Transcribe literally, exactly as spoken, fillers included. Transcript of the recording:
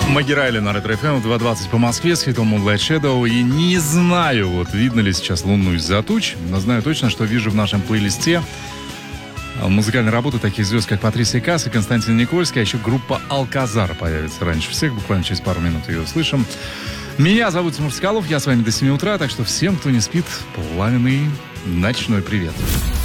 Магирайли на Ретро эф эм в два двадцать по Москве с хитом Moonlight Shadow. И не знаю, вот видно ли сейчас луну из-за туч, но знаю точно, что вижу в нашем плейлисте музыкальные работы таких звезд, как Патрисия Касс и Константин Никольский, а еще группа «Алказар» появится раньше всех, буквально через пару минут ее услышим. Меня зовут Тимур Соколов, я с вами до семи утра, так что всем, кто не спит, пламенный ночной привет.